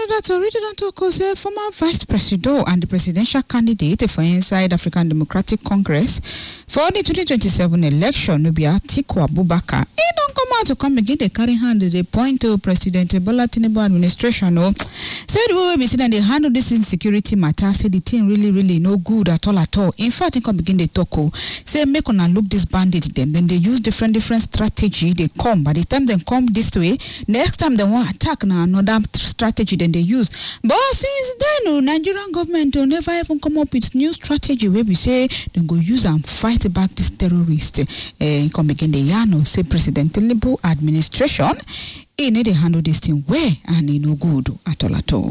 another read on talk say former vice president and the presidential candidate for inside African Democratic Congress for the 2027 election will be Atiku Abubakar. He don't come out to come again they carry hand the point to President Bola Tinubu administration said we will be saying they handle this insecurity matter, say the thing really no good at all. In fact, they come begin the talk say make una look this bandit them, then they use different strategy. They come by the time they come this way, next time they want attack now another strategy then they use. But since then, Nigerian government will never even come up with new strategy where we say they go use and fight back this terrorist. Come again the Yano say President Tinubu administration. He need to handle this thing well and he no good at all.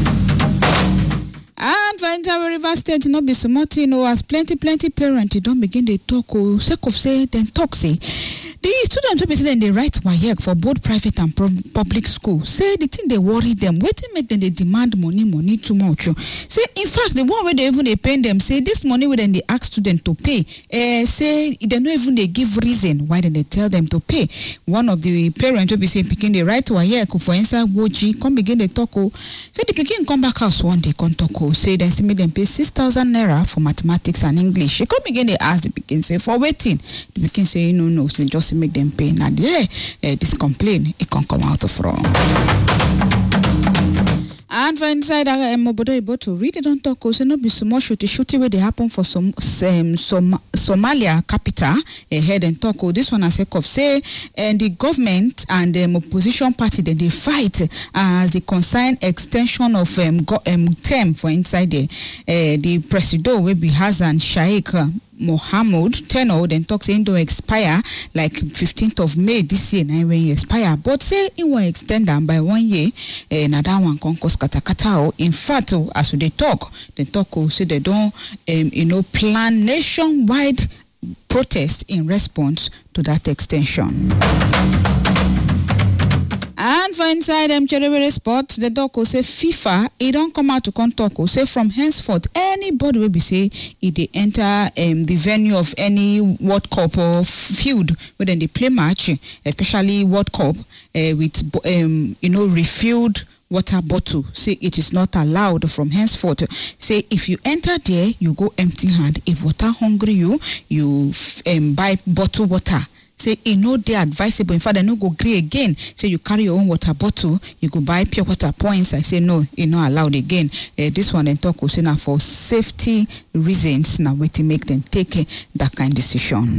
And for entire River State, not be so much, as plenty parents don't begin to talk sake of say then talk say. The students will be saying they write WAEC for both private and public school. Say the thing they worry them. Waiting make them they demand money too much. Say in fact the one where they even they pay them say this money when they ask students to pay. Say they don't even they give reason why they tell them to pay. One of the parents will be saying picking the right WAEC for inside Woji come begin they talk. Say the picking come back house one day come talk. Say they see me them pay 6,000 naira for mathematics and English. They come begin they ask the picking say for waiting. The picking say no so just make them pay. Now this complaint it can come out of wrong. And for inside Mobodo able to read it on talk also not be so much shooty where they happen for some Somalia capital ahead and talk. This one as sake of say and the government and opposition party then they fight as the concern extension of term for inside the president will be Hassan Sheikh Mohamud tenor then talks into expire like 15th of May this year now when he expire but say it will extend them by 1 year another one concourse katakatao. In fact as they talk say they don't plan nationwide protests in response to that extension. And for inside Cherry Sport, the doc will say FIFA, it don't come out to contact say from henceforth anybody will be say if they enter the venue of any World Cup or field where then they play match, especially World Cup with refilled water bottle. Say it is not allowed from henceforth. Say if you enter there, you go empty hand. If water hungry you buy bottled water. Say they advisable. In fact, they no go grey again. Say you carry your own water bottle, you go buy pure water points. I say no, not allowed again. This one then talk say now for safety reasons. Now wait to make them take that kind of decision.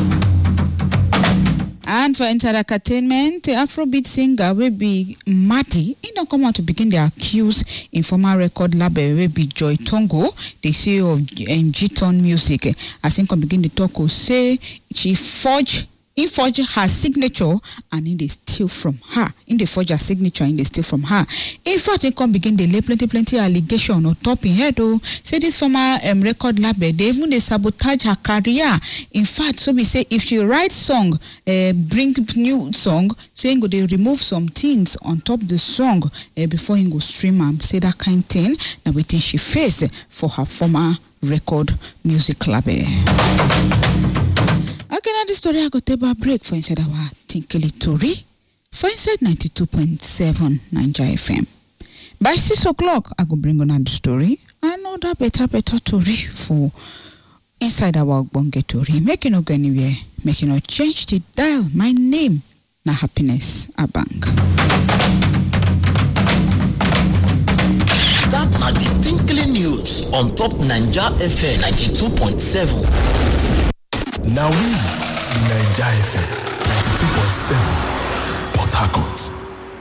And for inside entertainment, the Afrobeat singer will be Madi. He don't come out to begin the accuse informal record label will be Joy Tongo, the CEO of G-Ton Music. I think I begin the talk say she forged her signature and they steal from her. They forge her signature and they steal from her. In fact, they come begin they lay plenty allegation on top in head. Say this former record label, they even they sabotage her career. In fact, so we say if she write song, bring new song, saying they remove some things on top the song before he go stream them. Say that kind of thing. Now we think she face for her former record music label. Okay, now the story I got to take a break for inside our Tinkly Tori for inside 92.7 Niger FM. By 6 o'clock, I go bring on the story. Another better Tori for inside our Bonge Tori. Making no go anywhere, making no change the dial. My name na Happiness Abang. That na the Tinkly News on top Niger FM 92.7. Now we, the Niger FM 92.7, Port Harcourt.